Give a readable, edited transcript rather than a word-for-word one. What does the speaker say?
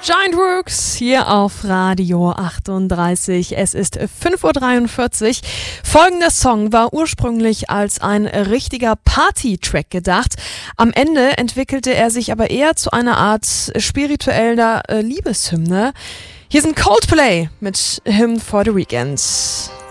Giant Rooks hier auf Radio 38. Es ist 5:43 Uhr. Folgender Song war ursprünglich als ein richtiger Party-Track gedacht. Am Ende entwickelte er sich aber eher zu einer Art spiritueller Liebeshymne. Hier sind Coldplay mit Hymn for the Weekend.